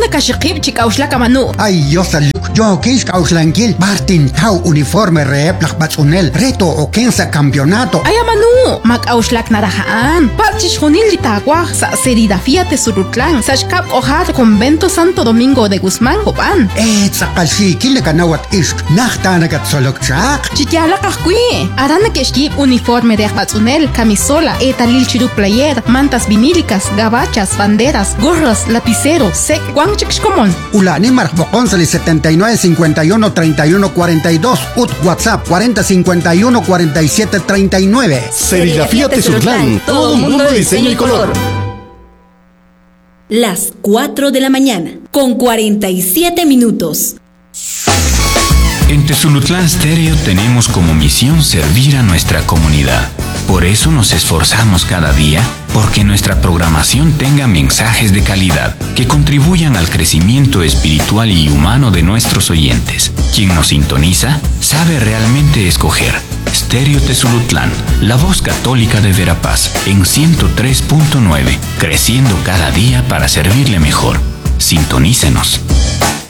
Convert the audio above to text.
Arana kashikib chikauslaka manu. Ay, yo quis causlankil Martin Tau uniforme reeplak batzunel reto o kensa campeonato. Ay manu, makauslak narahaan. Parchis junil litakwaj sa Serigrafía Tesulutlan. Sashkap ojat Convento Santo Domingo de Guzmán Copan. Sakalsi kile kanawat isk nachtanagat solokchak. Chityala kahkui. Arana keshkib uniforme de batzunel, camisola, etalil chiru player, mantas vinílicas, gabachas, banderas, gorras, lapicero, sec, guanchixcomon. Ulani Marcboconsali 79 51 31 42. Ut WhatsApp 40 51 47 39. Serigrafía Tezutlán, todo un mundo de diseño y color. Las 4 de la mañana, con 47 minutos. En Tezulutlán Stereo tenemos como misión servir a nuestra comunidad. Por eso nos esforzamos cada día porque nuestra programación tenga mensajes de calidad que contribuyan al crecimiento espiritual y humano de nuestros oyentes. Quien nos sintoniza sabe realmente escoger. Stereo Tezulutlán, la voz católica de Verapaz, en 103.9, creciendo cada día para servirle mejor. Sintonícenos.